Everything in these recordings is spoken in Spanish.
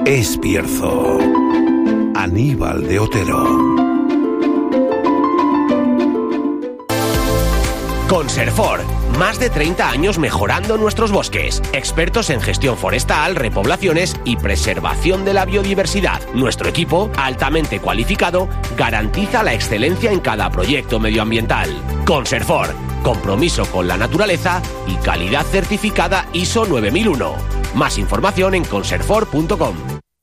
Es Bierzo. Aníbal de Otero. Conserfor, más de 30 años mejorando nuestros bosques. Expertos en gestión forestal, repoblaciones y preservación de la biodiversidad. Nuestro equipo, altamente cualificado, garantiza la excelencia en cada proyecto medioambiental. Conserfor, compromiso con la naturaleza y calidad certificada ISO 9001. Más información en conserfor.com.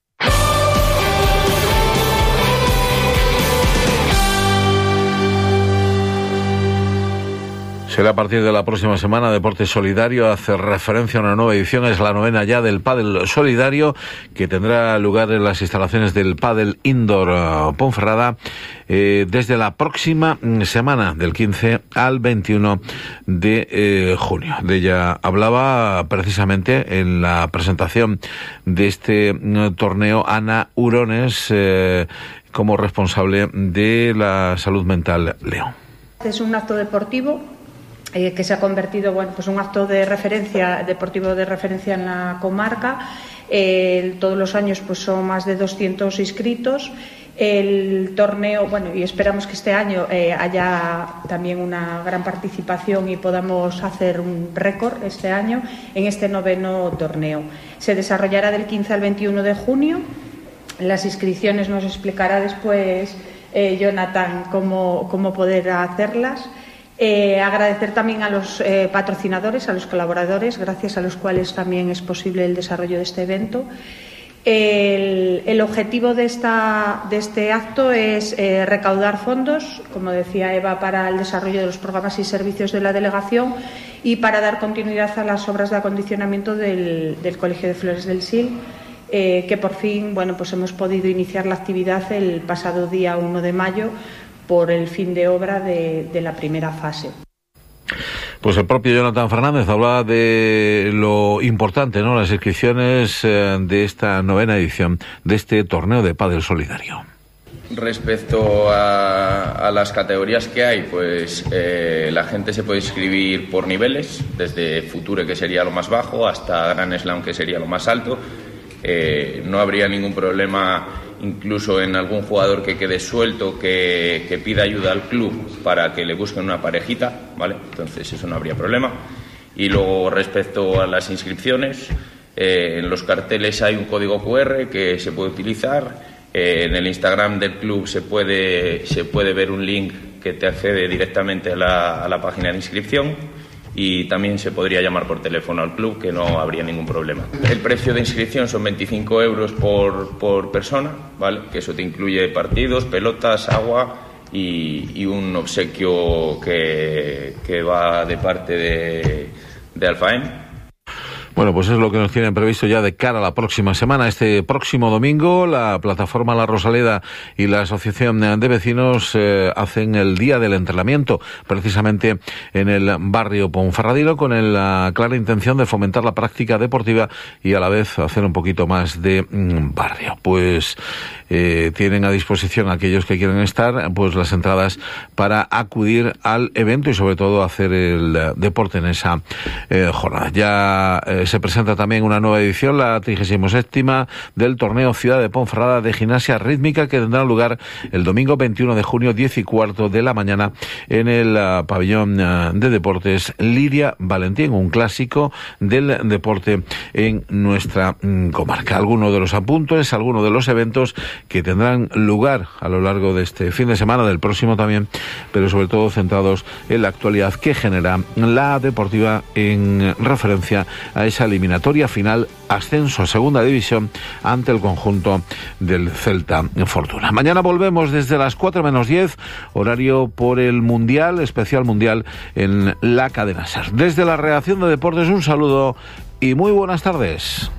Será a partir de la próxima semana. Deporte Solidario hace referencia a una nueva edición, es la 9ª ya del Pádel Solidario, que tendrá lugar en las instalaciones del Pádel Indoor Ponferrada desde la próxima semana, del 15 al 21 de junio. De ella hablaba precisamente en la presentación de este torneo Ana Urones, como responsable de la salud mental León. Es un acto deportivo que se ha convertido, pues un acto de referencia, deportivo de referencia en la comarca. Todos los años pues son más de 200 inscritos. El torneo, y esperamos que este año haya también una gran participación y podamos hacer un récord este año en este 9º torneo. Se desarrollará del 15 al 21 de junio. Las inscripciones nos explicará después Jonathan cómo poder hacerlas. Agradecer también a los patrocinadores, a los colaboradores, gracias a los cuales también es posible el desarrollo de este evento. El objetivo de este acto es recaudar fondos, como decía Eva, para el desarrollo de los programas y servicios de la delegación y para dar continuidad a las obras de acondicionamiento del Colegio de Flores del Sil, que por fin pues hemos podido iniciar la actividad el pasado día 1 de mayo por el fin de obra de la primera fase. Pues el propio Jonathan Fernández hablaba de lo importante, las inscripciones de esta 9ª edición de este torneo de pádel solidario. Respecto a las categorías que hay, pues la gente se puede inscribir por niveles, desde Future, que sería lo más bajo, hasta Grand Slam, que sería lo más alto. No habría ningún problema, incluso en algún jugador que quede suelto, que pida ayuda al club para que le busquen una parejita, ¿vale? Entonces eso no habría problema. Y luego, respecto a las inscripciones, en los carteles hay un código QR que se puede utilizar. En el Instagram del club se puede ver un link que te accede directamente a la página de inscripción. Y también se podría llamar por teléfono al club, que no habría ningún problema. El precio de inscripción son 25 euros por persona, ¿vale? Que eso te incluye partidos, pelotas, agua y un obsequio que va de parte de Alfaem. Bueno, pues es lo que nos tienen previsto ya de cara a la próxima semana. Este próximo domingo, la plataforma La Rosaleda y la Asociación de Vecinos hacen el Día del Entrenamiento, precisamente en el barrio Ponferradino, con la clara intención de fomentar la práctica deportiva y a la vez hacer un poquito más de barrio. Pues tienen a disposición aquellos que quieren estar, pues las entradas para acudir al evento y sobre todo hacer el deporte en esa jornada. Ya se presenta también una nueva edición, la 37ª del torneo Ciudad de Ponferrada de gimnasia rítmica, que tendrá lugar el domingo 21 de junio, 10:15 de la mañana, en el pabellón de deportes Lidia Valentín, un clásico del deporte en nuestra comarca. Algunos de los apuntes, algunos de los eventos que tendrán lugar a lo largo de este fin de semana, del próximo también, pero sobre todo centrados en la actualidad que genera la deportiva en referencia a esa eliminatoria final, ascenso a segunda división ante el conjunto del Celta Fortuna. Mañana volvemos desde las 4 menos 10, horario por el Mundial, especial Mundial en la cadena SER. Desde la redacción de Deportes, un saludo y muy buenas tardes.